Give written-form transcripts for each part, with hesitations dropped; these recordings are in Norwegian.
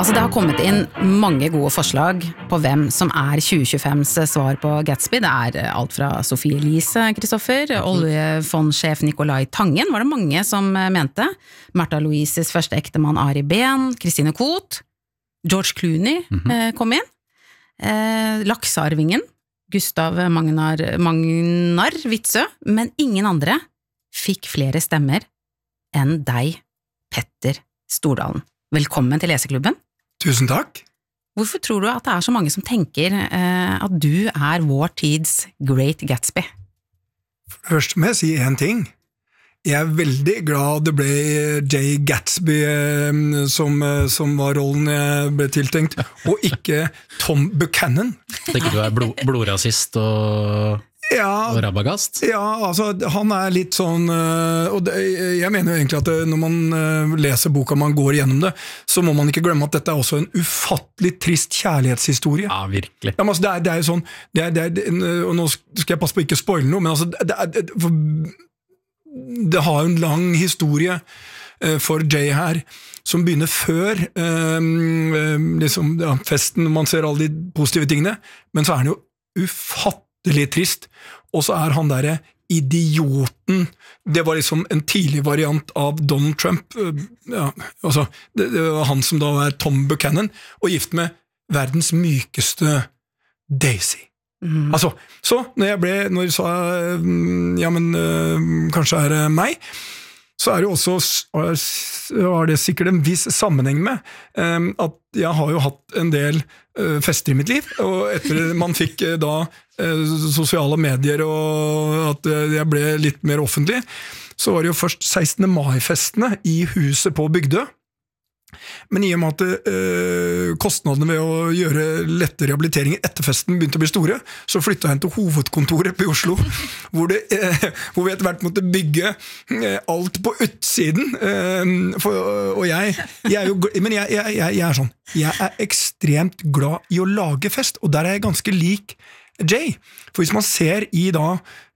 Altså det har kommet inn mange gode forslag på hvem som 2025s svar på Gatsby. Det alt fra Sophie Elise, Kristoffer, oljefondsjef Nicolai Tangen, var det mange som mente. Märtha Louises første ektemann Ari Behn, Christine Koht, George Clooney kom inn, Laksearvingen, Gustav Magnar Witzøe, men ingen andre fikk flere stemmer enn deg, Petter Stordalen. Velkommen til Leseklubben. Tusen takk. Hvorfor tror du at det så mange som tenker at du vår tids Great Gatsby? Først må jeg si en ting. Jeg veldig glad det ble Jay Gatsby som var rollen jeg ble tiltenkt, og ikke Tom Buchanan. Tenker du blodrasist og rabagast? Ja, altså han litt sånn, og jeg mener jo egentlig at når man leser boka, man går gjennom det, så må man ikke glemme at dette også en ufattelig trist kjærlighetshistorie. Ja, virkelig. Ja, men altså, det jo sånn, og nå skal jeg passe på ikke å spoile noe, men altså, det har en lang historie for Jay her, som begynner før festen, når man ser alle de positive tingene, men så han jo ufattelig trist, og så han der idioten, det var liksom en tidlig variant av Donald Trump, altså, det var han som da Tom Buchanan, og gift med verdens mykeste Daisy. Altså, så når jeg sa, ja, men kanskje det meg, så det jo også, har det sikkert en viss sammenheng med at jeg har jo hatt en del fester i mitt liv, og etter man fikk da sosiale medier og at jeg ble litt mer offentlig, så var det jo først 16. mai-festene i huset på Bygdø. Men i og med at kostnadene ved å gjøre lette rehabiliteringer etter festen begynte å bli store, så flyttet jeg til hovedkontoret på Oslo, hvor vi etter hvert måtte bygge alt på utsiden. Og jeg sånn, jeg ekstremt glad i å lage fest, og der jeg ganske lik Jay. For hvis man ser i da,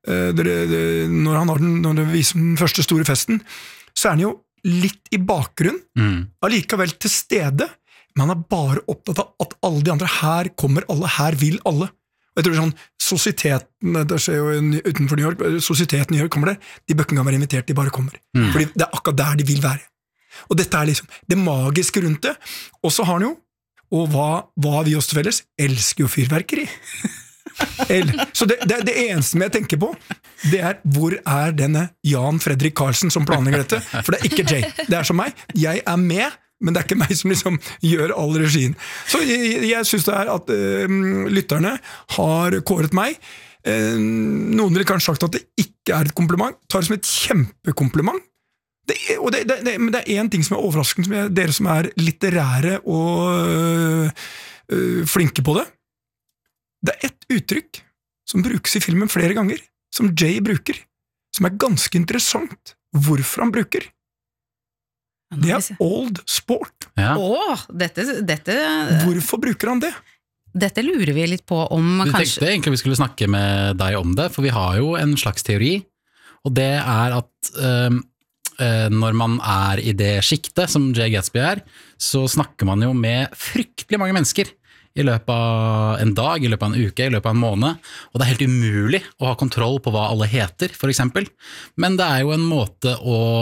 når det viser den første store festen, så han jo litt i bakgrunn, allikevel til stede, men han bare opptatt av at alle de andre her kommer alle, her vil alle. Og jeg tror sånn, sosieteten, det skjer jo utenfor New York, sosieteten i New York kommer der, de bør ikke engang være invitert, de bare kommer. Fordi det akkurat der de vil være. Og dette liksom det magiske rundt det, og så har han jo, og hva har vi oss til felles? Elsker jo fyrverkeri. Så det eneste jeg tenker på, det hvor denne Jan Fredrik Karlsen som planlegger dette, for det ikke Jay, det som meg, jeg med, men det ikke meg som liksom gjør all regien. Så jeg synes det at lytterne har kåret meg. Noen ville kanskje sagt at det ikke et kompliment, tar det som et kjempekompliment. Men det en ting som overraskende, som dere som litterære og flinke på det. Det et uttrykk som brukes i filmen flere ganger, som Jay bruker, som ganske interessant hvorfor han bruker. Det old sport. Ja. Dette Hvorfor bruker han det? Dette lurer vi litt på om du kanskje... tenkte egentlig vi skulle snakke med deg om det, for vi har jo en slags teori, og det at når man i det skiktet som Jay Gatsby så snakker man jo med fryktelig mange mennesker i løpet av en dag, i løpet av en uke, i løpet av en måned, og det helt umulig å ha kontroll på hva alle heter, for eksempel. Men det jo en måte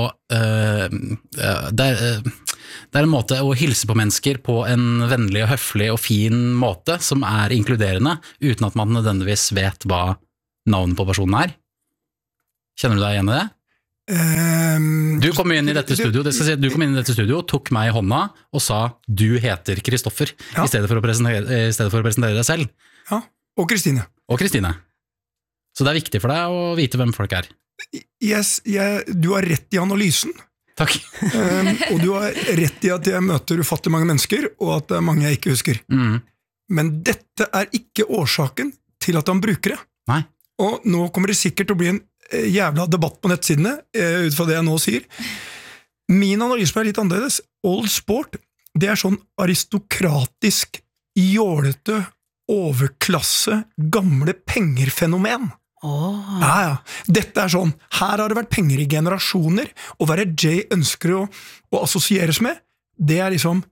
det en måte å hilse på mennesker på en vennlig og høflig og fin måte, som inkluderende, uten at man nødvendigvis vet hva navnet på personen Kjenner du deg igjen i det? Du kom inn i dette studio, du kom inn i dette studio, tok meg i hånda og sa du heter Kristoffer, i stedet for å presentere deg selv. Ja, og Kristine. Så det viktig for deg å vite hvem folk Yes, du har rett i analysen. Takk. Og du har rett i at jeg møter ufattelig mange mennesker, og at det mange jeg ikke husker. Men dette ikke årsaken til at han bruker det. Nei. Og nå kommer det sikkert til å bli en jævla debatt på nettsidene, ut fra det jeg nå sier. Min analyse litt annerledes. Old sport, det sånn aristokratisk, jålete, overklasse, gamle penger-fenomen. Ja. Dette sånn, her har det vært penger i generasjoner, og hva Jay ønsker å assosieres med, det liksom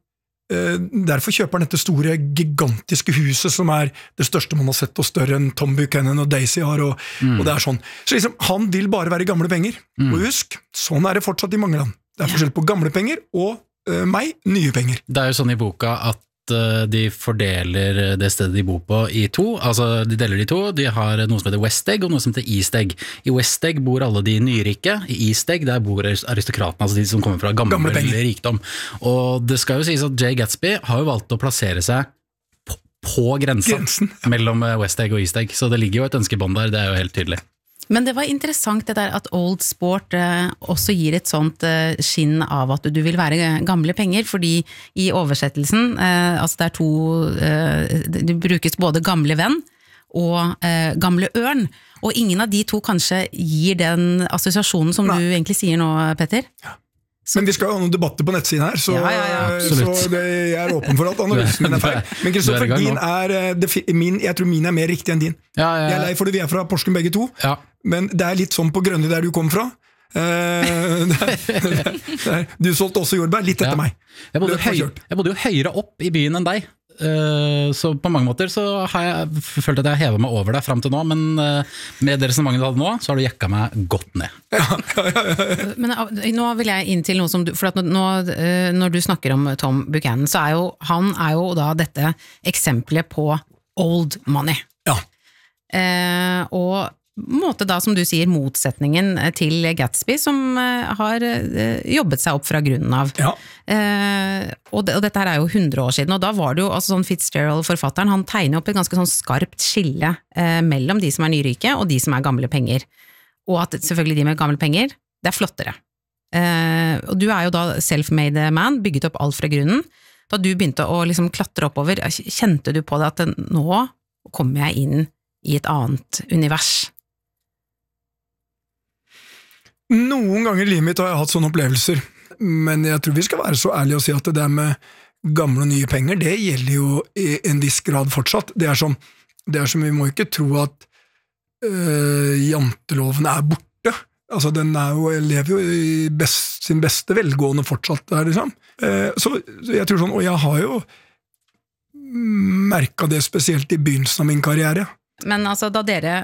derfor kjøper han dette store, gigantiske huset som det største man har sett, og større enn Tom Buchanan og Daisy har, og det sånn. Så liksom, han vil bare være gamle penger. Og husk, sånn det fortsatt i mange land. Det forskjell på gamle penger og meg, nye penger. Det jo sånn i boka at de fordeler det stedet de bor på i to, altså de deler de to, de har noe som heter West Egg og noe som heter East Egg. I West Egg bor alle de nyrike, i East Egg der bor aristokratene, altså de som kommer fra gamle rikdom. Og det skal jo sies at Jay Gatsby har jo valgt å plassere seg på grensen mellom West Egg og East Egg, så det ligger jo et ønskebånd der, det jo helt tydelig. Men det var interessant det der at Old Sport også gir et sånt skinn av at du vil være gamle penger, fordi i oversettelsen, altså det brukes både gamle venn og gamle ørn, og ingen av de to kanskje gir den assosiasjonen som du egentlig sier nå, Petter? Ja. Men vi skal jo ha noen debatter på nettsiden her, så, så jeg åpen for at analysen min feil. Men Kristoffer, jeg tror min mer riktig enn din. Jeg lei for det, vi fra Porsgrunn begge to, men det litt sånn på Grønne der du kom fra. Du solgte også jordbær, litt etter meg. Jeg bodde jo høyere opp i byen enn deg. Så på mange måter så har jeg følt at jeg hevet meg over deg frem til nå, men med det resonemanget du hadde nå, så har du jekka meg godt ned. Men nå vil jeg inn til noe som for at nå, når du snakker om Tom Buchanan, så han jo da dette eksempelet på old money. Ja. Og måte da, som du sier, motsetningen til Gatsby, som har jobbet seg opp fra grunnen av. Ja. Og dette her jo 100 år siden, og da var det jo, altså sånn Fitzgerald, forfatteren, han tegner opp et ganske sånn skarpt skille mellom de som nyrike og de som gamle penger. Og at selvfølgelig de med gamle penger, det flottere. Og du jo da self-made man, bygget opp alt fra grunnen. Da du begynte å liksom klatre oppover, kjente du på det at nå kommer jeg inn i et annet univers? Noen ganger i livet mitt har jeg hatt sånne opplevelser, men jeg tror vi skal være så ærlige og si at det med gamle og nye penger, det gjelder jo i en viss grad fortsatt. Det som vi må ikke tro at janteloven borte. Altså, den lever jo i sin beste velgående fortsatt der, liksom. Så jeg tror sånn, og jeg har jo merket det spesielt i begynnelsen av min karriere. Men altså, da dere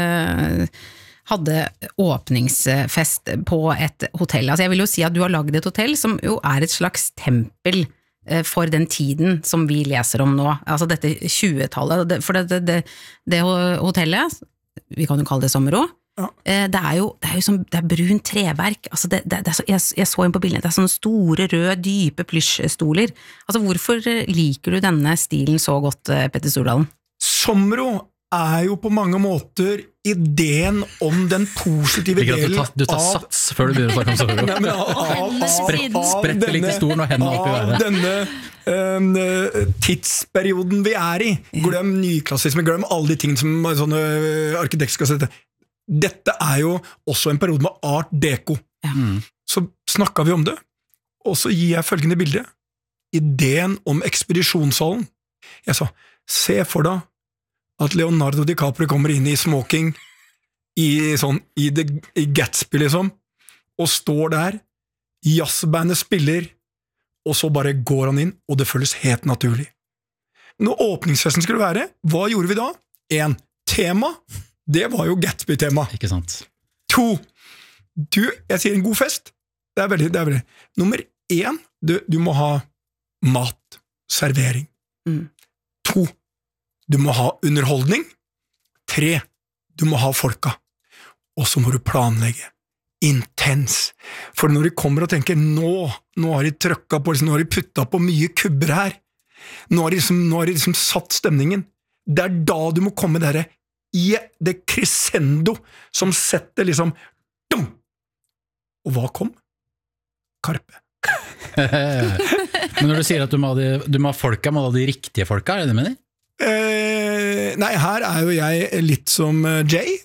hadde åpningsfest på et hotell. Altså jeg vil jo si at du har laget et hotell som jo et slags tempel for den tiden som vi leser om nå. Altså dette 20-tallet. For det hotellet, vi kan jo kalle det Sommero, det jo som, det brun treverk. Altså jeg så inn på bildene, det sånne store, røde, dype plysjstoler. Altså hvorfor liker du denne stilen så godt, Petter Stordalen? Sommero jo på mange måter ideen om den positive delen av... Du tar sats før du begynner å snakke om Sommero. Sprett litt i stolen og hendene opp i været. Denne tidsperioden vi i. Glem nyklassisme, glem alle de ting som sånne arkitekt skal sette. Dette jo også en periode med art deco. Så snakket vi om det, og så gir jeg følgende bilde. Ideen om ekspedisjonshallen. Jeg sa, se for deg at Leonardo DiCaprio kommer inn i smoking i Gatsby liksom, og står der, jazzbandet spiller, og så bare går han inn, og det føles helt naturlig. Når åpningsfesten skulle være, hva gjorde vi da? 1. Tema, det var jo Gatsby-tema. Ikke sant. 2. Jeg sier en god fest, det veldig. Nummer 1, du må ha mat, servering. 2. Du må ha underholdning. 3. Du må ha folka. Og så må du planlegge. Intens. For når de kommer og tenker, nå har de trøkket på, nå har de puttet på mye kubber her. Nå har de liksom satt stemningen. Det da du må komme der i det crescendo som setter liksom dum! Og hva kom? Karpe. Men når du sier at du må ha folka, må du ha de riktige folka, det du mener? Nei, her jo jeg litt som Jay.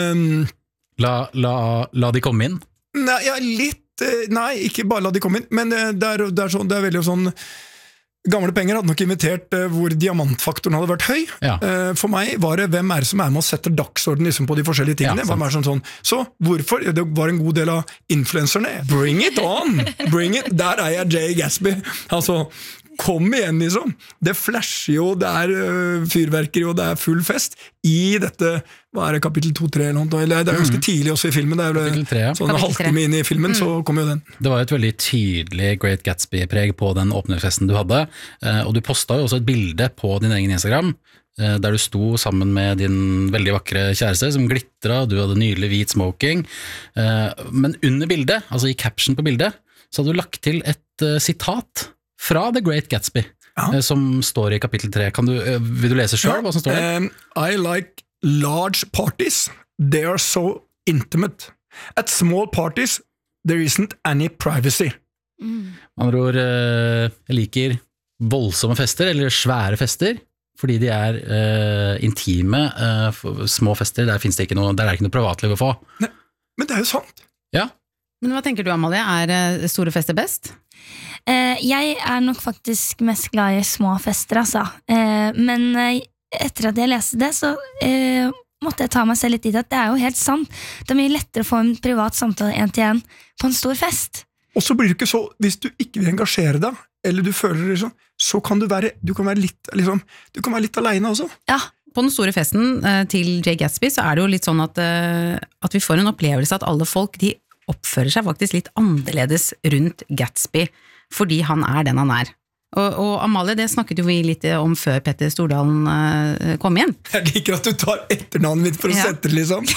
La de komme inn? Nei, litt, nei, ikke bare la de komme inn, men det veldig sånn, gamle penger hadde nok invitert hvor diamantfaktoren hadde vært høy. Ja. For meg var det, hvem det som med å sette dagsorden liksom, på de forskjellige tingene? Ja, sånn. Så hvorfor? Det var en god del av influencerne. Bring it on! Bring it! Der jeg Jay Gatsby. Altså, kom igjen liksom. Det flasher jo, det fyrverkeri og det full fest i dette, hva det, kapittel 2-3 eller noe, eller det ganske tidlig også i filmen, det vel Kapittel 3, ja. sånn en halvtime inn i filmen, så kom jo den. Det var et veldig tydelig Great Gatsby-preg på den åpningsfesten du hadde, og du postet jo også et bilde på din egen Instagram, der du sto sammen med din veldig vakre kjæreste som glitret, du hadde nydelig hvit smoking, men under bildet, altså i caption på bildet, så hadde du lagt til et sitat fra The Great Gatsby, som står i kapittel 3. Vil du lese selv hva som står der? I like large parties. They are so intimate. At small parties, there isn't any privacy. Med andre ord, jeg liker voldsomme fester, eller svære fester, fordi de intime, små fester, der finnes det ikke noe, der ikke noe privatliv å få. Nei, men det jo sant. Ja. Men hva tenker du, Amalie? Store fester best? Jeg nok faktisk mest glad i små fester, altså. Men etter at jeg leste det, så måtte jeg ta meg selv litt dit at det jo helt sant. Det mye lettere å få en privat samtale 1-til-1 på en stor fest. Og så blir du ikke så, hvis du ikke vil engasjere deg, eller du føler det sånn, så kan du kan være litt, liksom, du kan være litt alene også. Ja. På den store festen til Jay Gatsby så det jo litt sånn at vi får en opplevelse at alle folk, de oppfører seg faktisk litt annerledes rundt Gatsby, fordi han den han Og Amalie, det snakket jo vi litt om før Petter Stordalen kom igjen. Jeg liker at du tar etternavnet mitt for å sette det, liksom.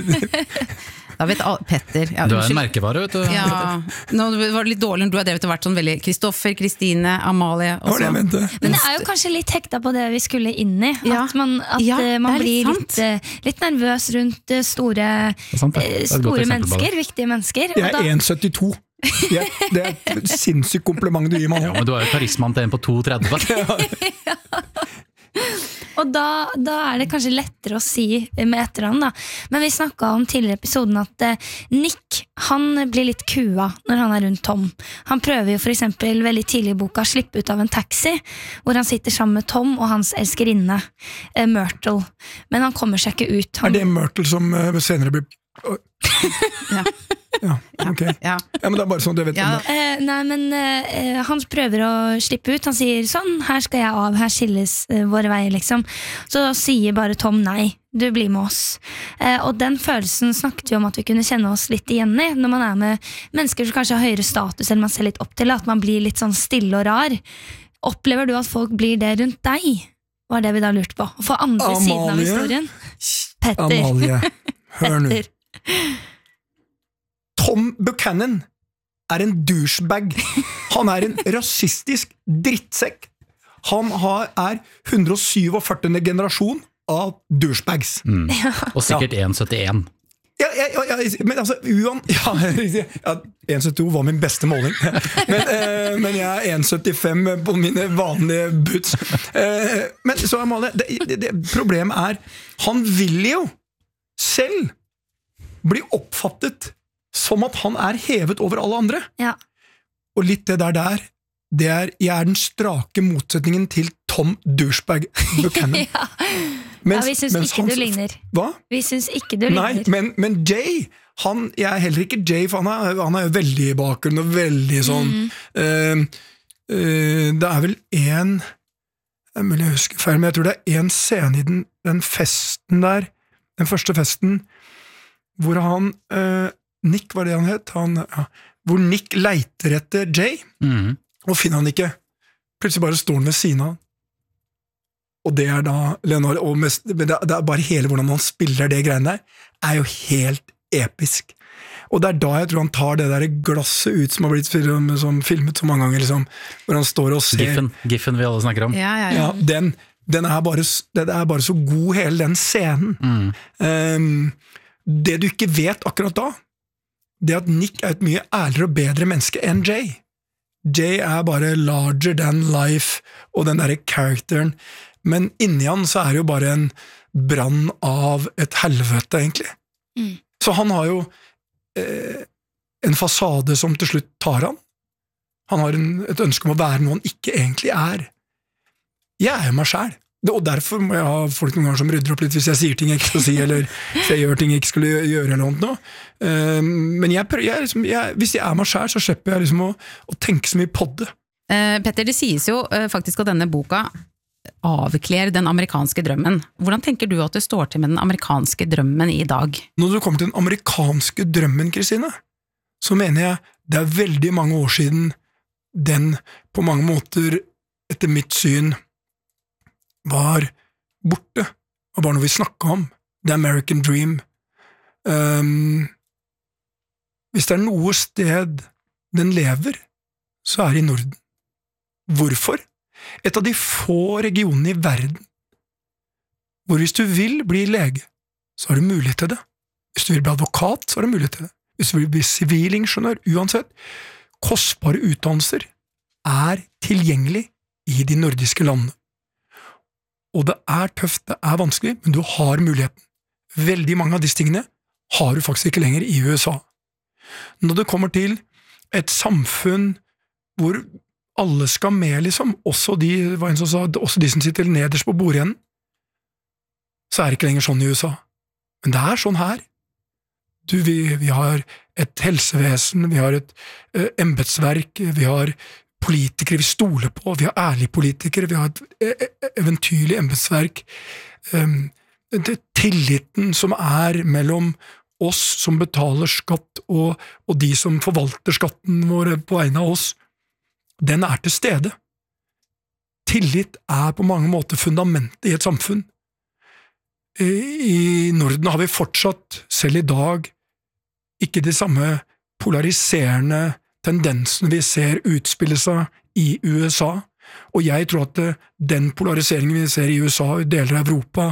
Da vet Petter. Ja, du en merkevare, vet du. Ja, nå var det litt dårlig når du drevet og vært sånn veldig Kristoffer, Kristine, Amalie. Det var det jeg mente. Men det jo kanskje litt hekta på det vi skulle inn i. Ja. At man blir litt nervøs rundt store mennesker, viktige mennesker. Jeg 1,72. Det et sinnssykt kompliment du gir meg nå. Ja, men du har jo karismaen til en på 2,30. Og da det kanskje lettere å si med etternavn da. Men vi snakket om tidligere i episoden at Nick, han blir litt kua når han rundt Tom. Han prøver jo for eksempel veldig tidlig i boka å slippe ut av en taxi, hvor han sitter sammen med Tom og hans elskerinne, Myrtle. Men han kommer seg ikke ut. Det Myrtle som senere blir... Ja, ok. Ja, men det bare sånn, du vet om det. Nei, men han prøver å slippe ut. Han sier sånn, her skal jeg av, her skilles våre veier, liksom. Så sier bare Tom nei, du blir med oss. Og den følelsen snakket vi om at vi kunne kjenne oss litt igjen i, når man med mennesker som kanskje har høyere status, eller man ser litt opp til, at man blir litt sånn stille og rar. Opplever du at folk blir det rundt deg? Var det vi da lurte på? For andre siden av historien. Petter. Amalie, hør nå. Tom Buchanan en douchebag. Han en rasistisk drittsekk. Han er 147. generasjon av douchebags. Og sikkert 1,71. Ja, men altså, 1,72 var min beste måling. Men jeg 1,75 på mine vanlige boots. Men så Amalie, det problemet han vil jo selv bli oppfattet som at han hevet over alle andre. Ja. Og litt det jeg den strake motsetningen til Tom Douchebag Buchanan. Vi synes ikke du ligner. Hva? Vi synes ikke du ligner. Nei, men Jay, jeg heller ikke Jay, for han jo veldig i bakgrunnen og veldig sånn det vel mulig jeg husker feil, men jeg tror det en scene i den festen der, den første festen, hvor Nick var det han het, hvor Nick leiter etter Jay, og finner han ikke. Plutselig bare står han ved siden av han. Og det da Leonardo, men det bare hele hvordan han spiller det greiene der, jo helt episk. Og det da jeg tror han tar det der glasset ut som har blitt filmet så mange ganger, liksom, hvor han står og ser... Giffen vi alle snakker om. Ja. Den bare så god, hele den scenen. Det du ikke vet akkurat da, det at Nick et mye ærligere og bedre menneske enn Jay. Jay bare larger than life, og den der karakteren, men inni han så det jo bare en brann av et helvete, egentlig. Så han har jo en fasade som til slutt tar han. Han har et ønske om å være noe han ikke egentlig Jeg jo meg selv. Og derfor må jeg ha folk noen ganger som rydder opp litt hvis jeg sier ting jeg ikke skal si, eller hvis jeg gjør ting jeg ikke skulle gjøre eller noe. Men hvis jeg meg selv, så slipper jeg liksom å tenke så mye på det. Petter, det sies jo faktisk at denne boka avkler den amerikanske drømmen. Hvordan tenker du at det står til med den amerikanske drømmen i dag? Når du kommer til den amerikanske drømmen, Kristine, så mener jeg det veldig mange år siden den på mange måter, etter mitt syn, var borte, og bare noe vi snakket om. The American Dream. Hvis det noe sted den lever, så det i Norden. Hvorfor? Et av de få regionene i verden hvor hvis du vil bli lege, så har du mulighet til det. Hvis du vil bli advokat, så har du mulighet til det. Hvis du vil bli sivilingeniør, uansett. Kostbare utdannelser tilgjengelig i de nordiske landene. Og det tøft, det vanskelig, men du har muligheten. Veldig mange av disse tingene har du faktisk ikke lenger i USA. Når det kommer til et samfunn hvor alle skal med, liksom, også de, var en som sa, også de som sitter nederst på bordenden, så det ikke lenger sånn i USA. Men det sånn her. Vi har et helsevesen, vi har et embetsverk, vi har politikere vi stoler på, vi har ærlige politikere, vi har et eventyrlig embetsverk. Tilliten som mellom oss som betaler skatt og de som forvalter skatten vår på vegne av oss, den til stede. Tillit på mange måter fundamentet i et samfunn. I Norden har vi fortsatt, selv i dag, ikke de samme polariserende tendensene vi ser utspille seg i USA, og jeg tror at den polariseringen vi ser i USA og i deler av Europa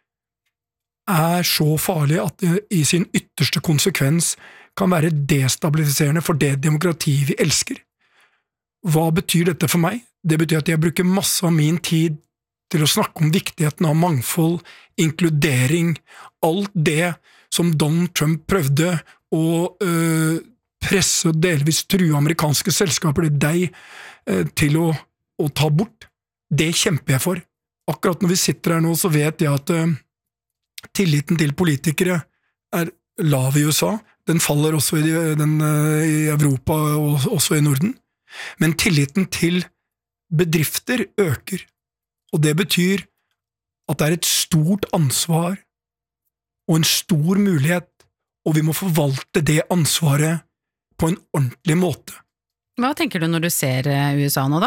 så farlig at det i sin ytterste konsekvens kan være destabiliserende for det demokratiet vi elsker. Hva betyr dette for meg? Det betyr at jeg bruker masse av min tid til å snakke om viktigheten av mangfold, inkludering, alt det som Donald Trump prøvde å presse og delvis true amerikanske selskaper til å ta bort. Det kjemper jeg for. Akkurat når vi sitter her nå, så vet jeg at tilliten til politikere lav i USA. Den faller også i Europa og også i Norden. Men tilliten til bedrifter øker, og det betyr at det et stort ansvar og en stor mulighet, og vi må forvalte det ansvaret på en ordentlig måte. Hva tenker du når du ser USA nå, da?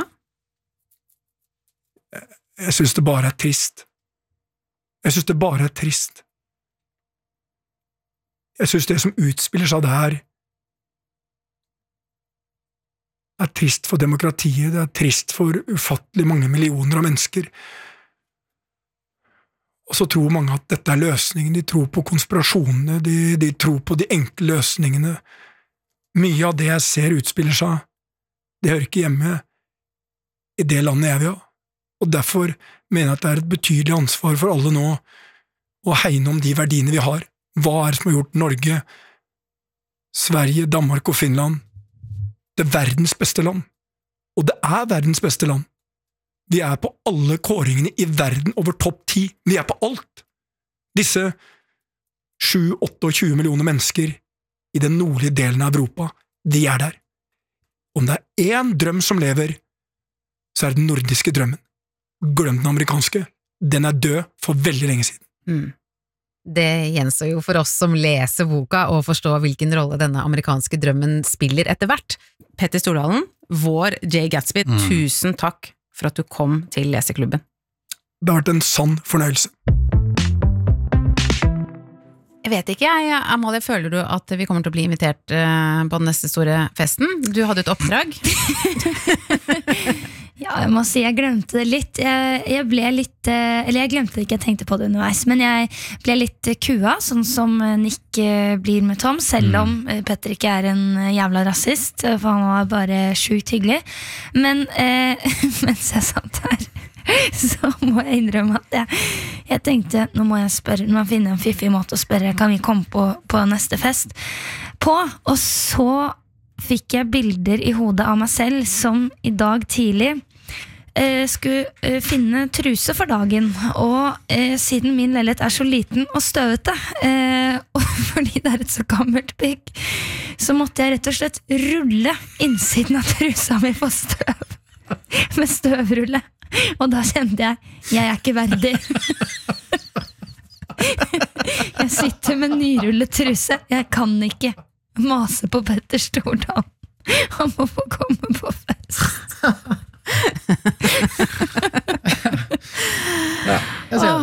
Jeg synes det bare trist. Jeg synes det bare trist. Jeg synes det som utspiller seg der, trist for demokratiet, det trist for ufattelig mange millioner av mennesker. Og så tror mange at dette løsningen, de tror på konspirasjonene, de tror på de enkle løsningene. Mye av det jeg ser utspiller seg, det hører ikke hjemme i det landet jeg vil ha. Og derfor mener jeg at det et betydelig ansvar for alle nå å hegne om de verdiene vi har. Hva det som har gjort Norge, Sverige, Danmark og Finland det verdens beste land? Og det verdens beste land. Vi på alle kåringene i verden over topp 10. Vi på alt. Disse 7-28 millioner mennesker i den nordlige delen av Europa, de der. Om det en drøm som lever, så det den nordiske drømmen. Glem den amerikanske. Den død for veldig lenge siden. Mm. Det gjenstår jo for oss som leser boka å forstå hvilken rolle denne amerikanske drømmen spiller etter hvert. Petter Stordalen, vår J. Gatsby, tusen takk for at du kom til leseklubben. Det har vært en sann fornøyelse. Jeg vet ikke, Amalie, føler du at vi kommer til å bli invitert på den neste store festen? Du hadde et oppdrag. Ja, jeg må si jeg glemte det litt. Jeg ble litt, eller jeg glemte det ikke, jeg tenkte på det underveis, men jeg ble litt kua, sånn som Nick blir med Tom, selv om Petter ikke en jævla rasist, for han var bare sjukt hyggelig. Men mens jeg satt her, så må jeg innrømme at jeg tenkte, nå må jeg finne en fiffig måte å spørre, kan vi komme på neste fest? Og så fikk jeg bilder i hodet av meg selv som i dag tidlig skulle finne truse for dagen, og siden min leilighet så liten og støvete, og fordi det et så gammelt bygg, så måtte jeg rett og slett rulle innsiden av trusa mi for støv. med støvrulle. Og da kjente jeg er ikke verdig. Jeg sitter med nyrullet truse. Jeg kan ikke mase på Petter Stordalen. Han må få komme på fest. Ja, jeg ser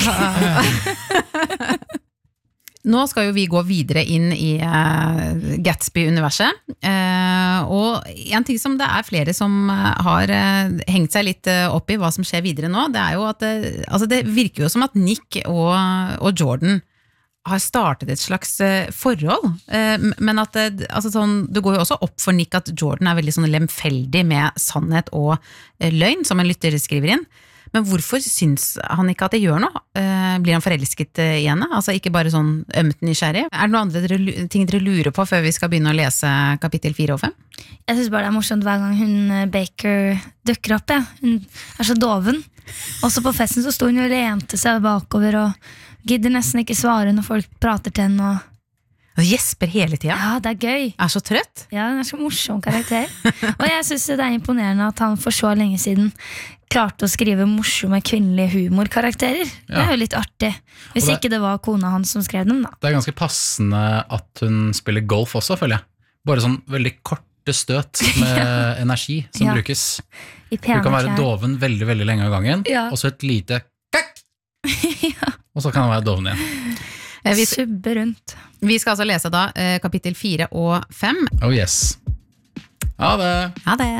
det. Nå skal jo vi gå videre inn i Gatsby-universet, og en ting som det flere som har hengt seg litt opp i hva som skjer videre nå, det jo at det virker jo som at Nick og Jordan har startet et slags forhold, men at det går jo også opp for Nick at Jordan veldig sånn lemfeldig med sannhet og løgn, som en lytter skriver inn. Men hvorfor syns han ikke at det gjør noe? Blir han forelsket i henne? Altså ikke bare sånn ømt nysgjerrig? Det noen andre ting dere lurer på før vi skal begynne å lese kapittel 4 og 5? Jeg synes bare det morsomt hver gang hun Baker dukker opp. Hun så doven. Også på festen så sto hun og lente seg bakover og gidder nesten ikke svare når folk prater til henne. Og gjesper hele tiden. Ja, det gøy. Så trøtt. Ja, hun så morsom karakter. Og jeg synes det imponerende at han for så lenge siden klarte å skrive morsomme kvinnelige humorkarakterer. Det jo litt artig. Hvis ikke det var kona hans som skrev dem da. Det ganske passende at hun spiller golf også, føler jeg. Bare sånn veldig korte støt med energi som brukes. I pene du kan være klær. doven veldig, veldig lenge av gangen, og så et lite kakk! Og så kan han være doven igjen. Subbe rundt. Vi skal altså lese da kapittel 4 og 5. Oh yes. Ha det! Ha det!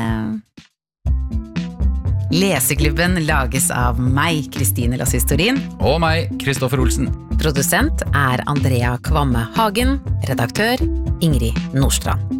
Leseklubben lages av meg, Kristine Lassistorin. Og meg, Kristoffer Olsen. Produsent Andrea Kvamme Hagen. Redaktør Ingrid Nordstrand.